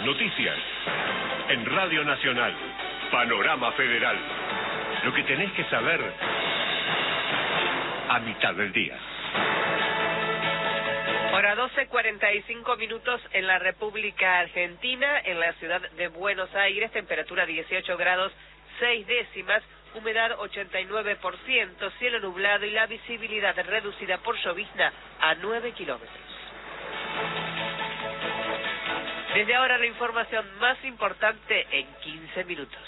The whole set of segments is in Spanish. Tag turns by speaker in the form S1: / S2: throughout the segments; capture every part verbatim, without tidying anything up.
S1: Noticias. En Radio Nacional. Panorama Federal. Lo que tenés que saber a mitad del día.
S2: Hora doce, cuarenta y cinco minutos en la República Argentina, en la ciudad de Buenos Aires, temperatura dieciocho grados seis décimas, humedad ochenta y nueve por ciento, cielo nublado y la visibilidad reducida por llovizna a nueve kilómetros. Desde ahora la información más importante en quince minutos.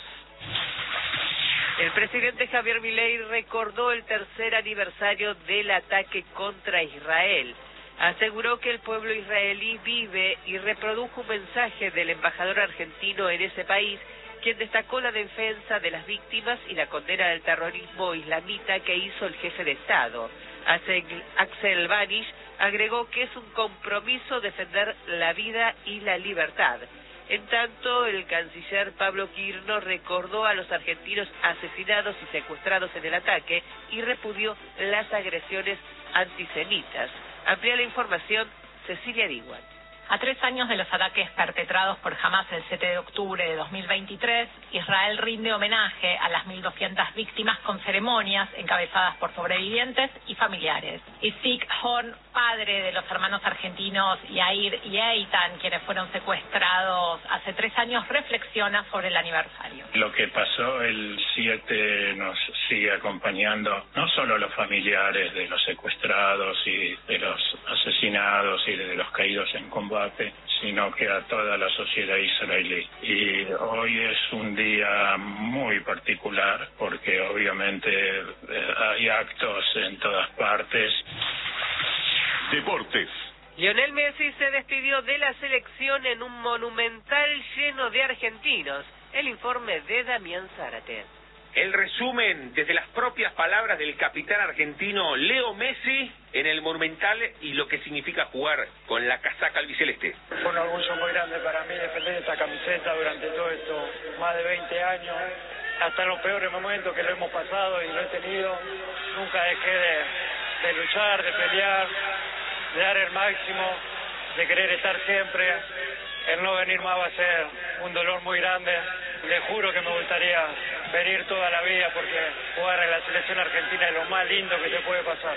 S2: El presidente Javier Milei recordó el tercer aniversario del ataque contra Israel. Aseguró que el pueblo israelí vive y reprodujo un mensaje del embajador argentino en ese país, quien destacó la defensa de las víctimas y la condena del terrorismo islamita que hizo el jefe de Estado. Axel Banish agregó que es un compromiso defender la vida y la libertad. En tanto, el canciller Pablo Quirno recordó a los argentinos asesinados y secuestrados en el ataque y repudió las agresiones antisemitas. Amplía la información Cecilia Diguan.
S3: A tres años de los ataques perpetrados por Hamás el siete de octubre de dos mil veintitrés, Israel rinde homenaje a las mil doscientas víctimas con ceremonias encabezadas por sobrevivientes y familiares. Isik Horn, padre de los hermanos argentinos Yair y Eitan, quienes fueron secuestrados hace tres años, reflexiona sobre el aniversario.
S4: Lo que pasó el siete nos sigue acompañando, no solo a los familiares de los secuestrados y de los asesinados y de los caídos en combate, sino que a toda la sociedad israelí. Y hoy es un día muy particular porque obviamente eh, hay actos en todas partes.
S1: Deportes.
S2: Lionel Messi se despidió de la selección en un monumental lleno de argentinos. El informe de Damián Zárate.
S5: El resumen desde las propias palabras del capitán argentino Leo Messi en el Monumental y lo que significa jugar con la casaca albiceleste.
S6: Fue un orgullo muy grande para mí defender esta camiseta durante todo esto, más de veinte años, hasta en los peores momentos que lo hemos pasado y lo he tenido. Nunca dejé de, de luchar, de pelear, de dar el máximo, de querer estar siempre. El no venir más va a ser un dolor muy grande. Le juro que me gustaría venir toda la vida porque jugar en la selección argentina es lo más lindo que te puede pasar.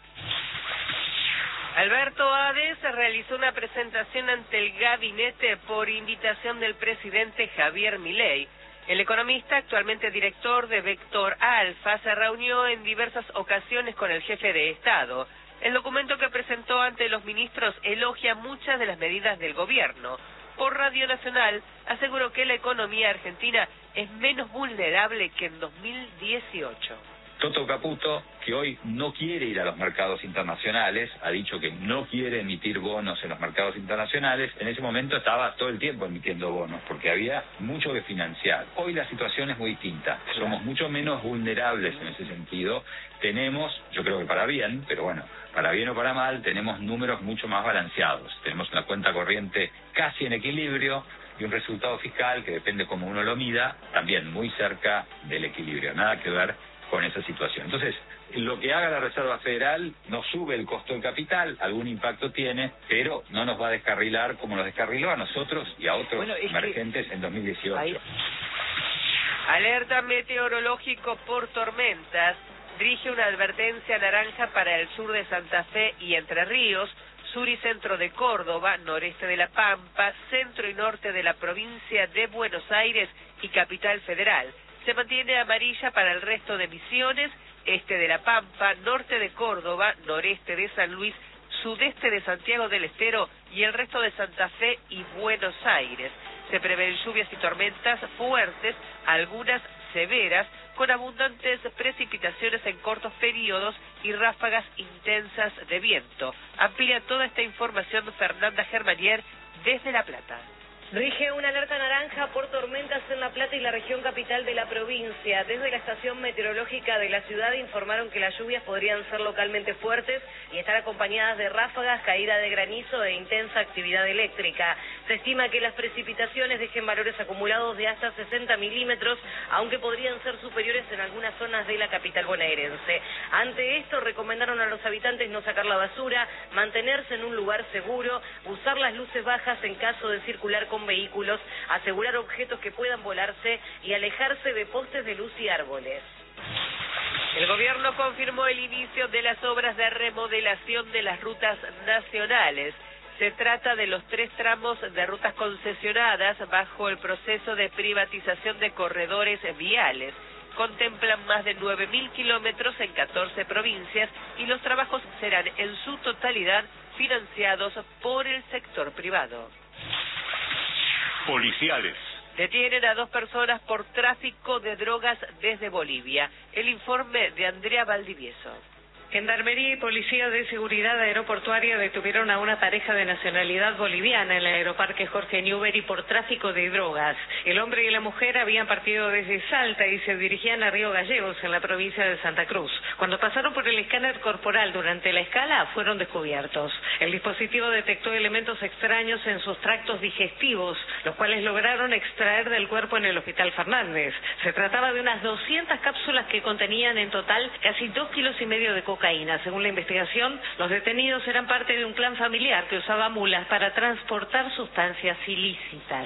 S2: Alberto Ades realizó una presentación ante el gabinete por invitación del presidente Javier Milei. El economista, actualmente director de Vector Alfa, se reunió en diversas ocasiones con el jefe de Estado. El documento que presentó ante los ministros elogia muchas de las medidas del gobierno. Por Radio Nacional aseguró que la economía argentina es menos vulnerable que en dos mil dieciocho.
S7: Toto Caputo, que hoy no quiere ir a los mercados internacionales, ha dicho que no quiere emitir bonos en los mercados internacionales. En ese momento estaba todo el tiempo emitiendo bonos porque había mucho que financiar. Hoy la situación es muy distinta. Somos mucho menos vulnerables en ese sentido. Tenemos, yo creo que para bien, pero bueno, para bien o para mal, tenemos números mucho más balanceados. Tenemos una cuenta corriente casi en equilibrio y un resultado fiscal que depende cómo uno lo mida, también muy cerca del equilibrio. Nada que ver con esa situación. Entonces, lo que haga la Reserva Federal no sube el costo del capital, algún impacto tiene, pero no nos va a descarrilar como nos descarriló a nosotros y a otros bueno, emergentes que... en dos mil dieciocho. Ahí...
S2: Alerta meteorológico por tormentas. Rige una advertencia naranja para el sur de Santa Fe y Entre Ríos, sur y centro de Córdoba, noreste de La Pampa, centro y norte de la provincia de Buenos Aires y Capital Federal. Se mantiene amarilla para el resto de Misiones, este de La Pampa, norte de Córdoba, noreste de San Luis, sudeste de Santiago del Estero y el resto de Santa Fe y Buenos Aires. Se prevén lluvias y tormentas fuertes, algunas severas, con abundantes precipitaciones en cortos periodos y ráfagas intensas de viento. Amplía toda esta información Fernanda Germanier desde La Plata.
S8: Rige una alerta naranja por tormentas en La Plata y la región capital de la provincia. Desde la estación meteorológica de la ciudad informaron que las lluvias podrían ser localmente fuertes y estar acompañadas de ráfagas, caída de granizo e intensa actividad eléctrica. Se estima que las precipitaciones dejen valores acumulados de hasta sesenta milímetros, aunque podrían ser superiores en algunas zonas de la capital bonaerense. Ante esto, recomendaron a los habitantes no sacar la basura, mantenerse en un lugar seguro, usar las luces bajas en caso de circular con con vehículos, asegurar objetos que puedan volarse y alejarse de postes de luz y árboles.
S2: El gobierno confirmó el inicio de las obras de remodelación de las rutas nacionales. Se trata de los tres tramos de rutas concesionadas bajo el proceso de privatización de corredores viales. Contemplan más de nueve mil kilómetros en catorce provincias y los trabajos serán en su totalidad financiados por el sector privado.
S1: Policiales.
S2: Detienen a dos personas por tráfico de drogas desde Bolivia. El informe de Andrea Valdivieso.
S9: Gendarmería y Policía de Seguridad Aeroportuaria detuvieron a una pareja de nacionalidad boliviana en el aeroparque Jorge Newbery por tráfico de drogas. El hombre y la mujer habían partido desde Salta y se dirigían a Río Gallegos, en la provincia de Santa Cruz. Cuando pasaron por el escáner corporal durante la escala, fueron descubiertos. El dispositivo detectó elementos extraños en sus tractos digestivos, los cuales lograron extraer del cuerpo en el Hospital Fernández. Se trataba de unas doscientas cápsulas que contenían en total casi dos kilos y medio de cocaína. Según la investigación, los detenidos eran parte de un clan familiar que usaba mulas para transportar sustancias ilícitas.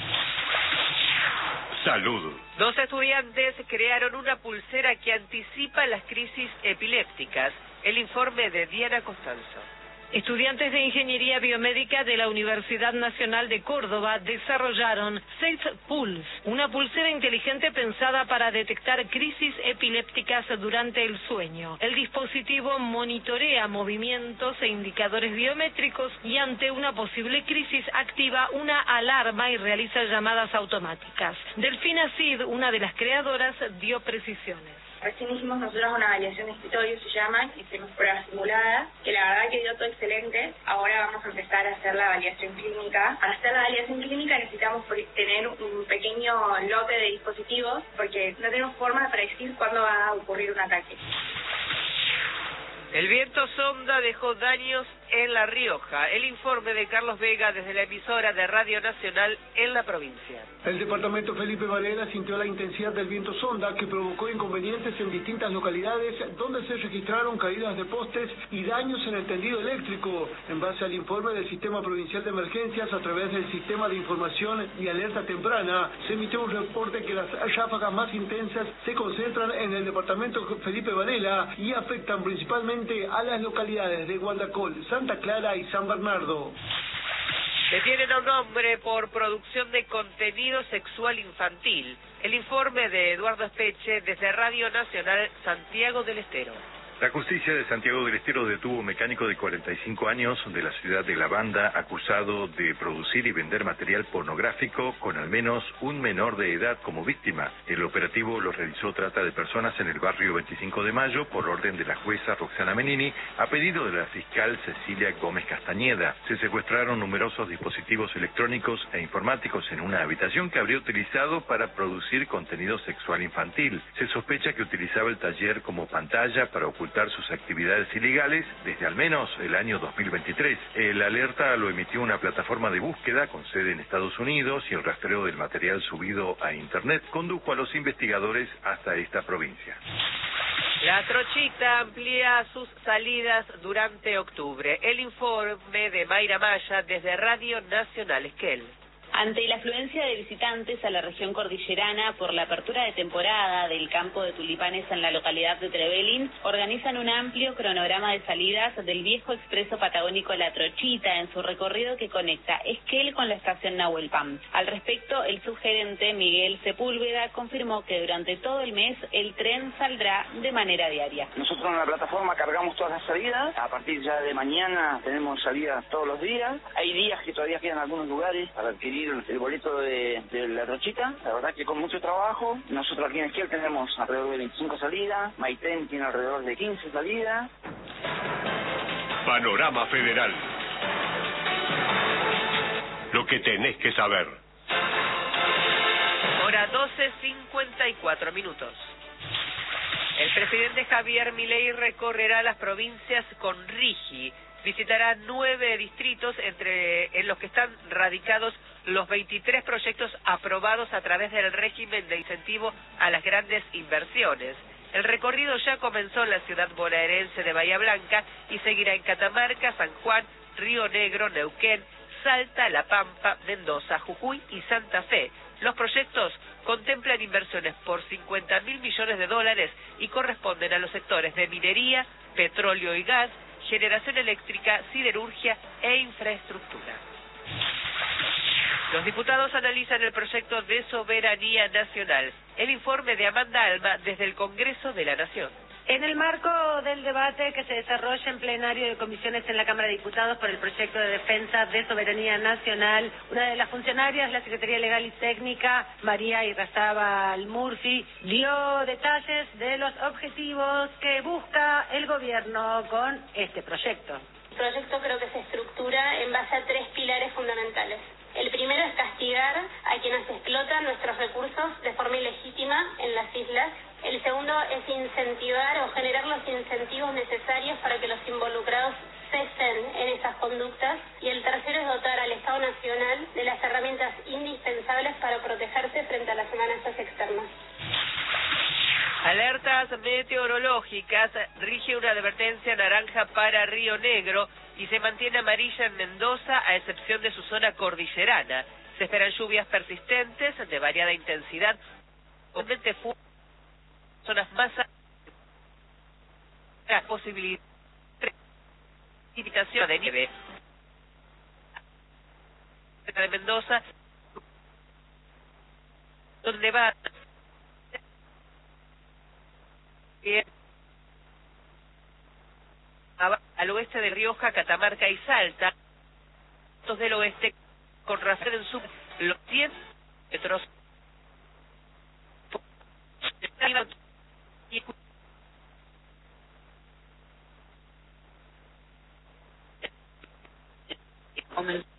S1: Salud.
S2: Dos estudiantes crearon una pulsera que anticipa las crisis epilépticas. El informe de Diana Costanzo.
S10: Estudiantes de Ingeniería Biomédica de la Universidad Nacional de Córdoba desarrollaron Safe Pulse, una pulsera inteligente pensada para detectar crisis epilépticas durante el sueño. El dispositivo monitorea movimientos e indicadores biométricos y ante una posible crisis activa una alarma y realiza llamadas automáticas. Delfina Cid, una de las creadoras, dio precisiones.
S11: Recién hicimos nosotros una validación de escritorio, se llaman, hicimos pruebas simuladas, que la verdad que dio todo excelente. Ahora vamos a empezar a hacer la validación clínica. Para hacer la validación clínica necesitamos tener un pequeño lote de dispositivos, porque no tenemos forma de predecir cuándo va a ocurrir un ataque.
S2: El viento sonda dejó daños en La Rioja. El informe de Carlos Vega desde la emisora de Radio Nacional en la provincia.
S12: El departamento Felipe Varela sintió la intensidad del viento sonda que provocó inconvenientes en distintas localidades donde se registraron caídas de postes y daños en el tendido eléctrico. En base al informe del Sistema Provincial de Emergencias a través del Sistema de Información y Alerta Temprana, se emitió un reporte que las ráfagas más intensas se concentran en el departamento Felipe Varela y afectan principalmente a las localidades de Gualdacol, Santa Clara y San Bernardo.
S2: Detienen a un hombre por producción de contenido sexual infantil. El informe de Eduardo Espeche desde Radio Nacional Santiago del Estero.
S13: La justicia de Santiago del Estero detuvo a un mecánico de cuarenta y cinco años de la ciudad de La Banda acusado de producir y vender material pornográfico con al menos un menor de edad como víctima. El operativo lo realizó trata de personas en el barrio veinticinco de mayo por orden de la jueza Roxana Menini a pedido de la fiscal Cecilia Gómez Castañeda. Se secuestraron numerosos dispositivos electrónicos e informáticos en una habitación que habría utilizado para producir contenido sexual infantil. Se sospecha que utilizaba el taller como pantalla para ocultar sus actividades ilegales desde al menos el año dos mil veintitrés. El alerta lo emitió una plataforma de búsqueda con sede en Estados Unidos y el rastreo del material subido a Internet condujo a los investigadores hasta esta provincia.
S2: La Trochita amplía sus salidas durante octubre. El informe de Mayra Maya desde Radio Nacional Esquel.
S14: Ante la afluencia de visitantes a la región cordillerana por la apertura de temporada del campo de tulipanes en la localidad de Trevelin, organizan un amplio cronograma de salidas del viejo expreso patagónico La Trochita en su recorrido que conecta Esquel con la estación Nahuel Pan. Al respecto, el subgerente Miguel Sepúlveda confirmó que durante todo el mes el tren saldrá de manera diaria.
S15: Nosotros en la plataforma cargamos todas las salidas, a partir ya de mañana tenemos salidas todos los días. Hay días que todavía quedan algunos lugares para adquirir el boleto de, de La Trochita. La verdad que con mucho trabajo. Nosotros aquí en Esquel tenemos alrededor de veinticinco salidas, Maitén tiene alrededor de quince salidas.
S1: Panorama Federal. Lo que tenés que saber.
S2: Hora doce cincuenta y cuatro minutos. El presidente Javier Milei recorrerá las provincias con Rigi. Visitará nueve distritos entre en los que están radicados los veintitrés proyectos aprobados a través del régimen de incentivo a las grandes inversiones. El recorrido ya comenzó en la ciudad bonaerense de Bahía Blanca y seguirá en Catamarca, San Juan, Río Negro, Neuquén, Salta, La Pampa, Mendoza, Jujuy y Santa Fe. Los proyectos contemplan inversiones por cincuenta mil millones de dólares y corresponden a los sectores de minería, petróleo y gas, generación eléctrica, siderurgia e infraestructura. Los diputados analizan el proyecto de soberanía nacional. El informe de Amanda Alma desde el Congreso de la Nación.
S16: En el marco del debate que se desarrolla en plenario de comisiones en la Cámara de Diputados por el proyecto de defensa de soberanía nacional, una de las funcionarias de la Secretaría Legal y Técnica, María Irrazábal Murphy, dio detalles de los objetivos que busca el gobierno con este proyecto.
S17: El proyecto creo que se estructura en base a tres pilares fundamentales. El primero es castigar a quienes explotan nuestros recursos de forma ilegítima en las islas. El segundo es incentivar o generar los incentivos necesarios para que los involucrados cesen en esas conductas. Y el tercero es dotar al Estado Nacional de las herramientas indispensables para protegerse frente a las amenazas externas.
S2: Alertas meteorológicas, rige una advertencia naranja para Río Negro y se mantiene amarilla en Mendoza a excepción de su zona cordillerana. Se esperan lluvias persistentes de variada intensidad, con zonas más altas, posibilidad de precipitación de nieve. De Mendoza, donde va al oeste de Rioja, Catamarca y Salta, del oeste, con razón en su los cien metros. Comenzó